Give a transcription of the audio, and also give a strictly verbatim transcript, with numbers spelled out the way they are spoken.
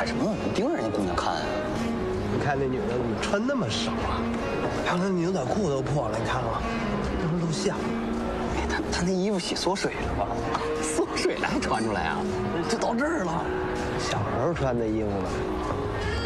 看什么？你盯着人家姑娘看啊！ 你看那女的怎么穿那么少啊？还有那牛仔裤都破了，你看吗？这不是露馅了？ 哎，她她那衣服洗缩水了吧？缩水了还穿出来啊？就到这儿了。 小时候穿的衣服呢。